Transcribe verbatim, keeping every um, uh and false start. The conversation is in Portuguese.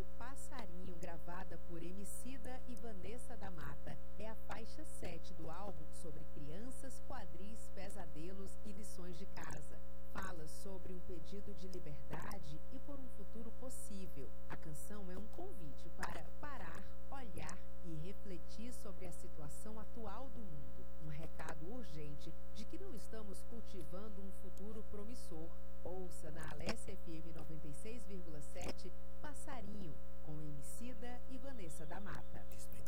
Passarinho, gravada por Emicida e Vanessa da Mata. É a faixa sete do álbum sobre crianças, quadris, pesadelos e lições de casa. Fala sobre um pedido de liberdade e por um futuro possível.